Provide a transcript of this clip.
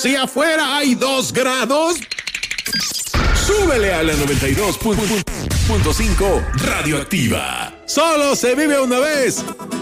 Si afuera hay 2 grados, súbele a la 92.5 Radioactiva. Solo se vive una vez.